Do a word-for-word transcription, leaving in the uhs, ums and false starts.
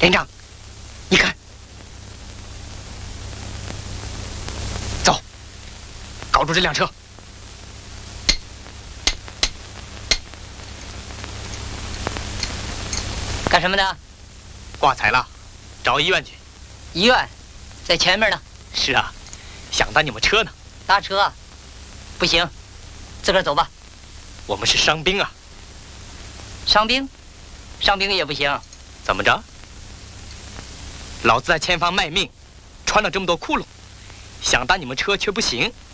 连长，你看，走，搞住这辆车。 干什么的？ 挂彩了，找医院去。 医院，在前面呢。 是啊，想搭你们车呢。 搭车？不行，自个儿走吧。 我们是伤兵啊。 伤兵？伤兵也不行。 怎么着？老子在前方卖命，穿了这么多窟窿，想搭你们车却不行。